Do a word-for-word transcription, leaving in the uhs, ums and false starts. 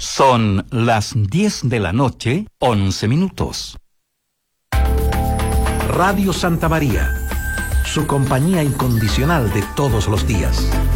Son las diez de la noche, once minutos. Radio Santa María, su compañía incondicional de todos los días.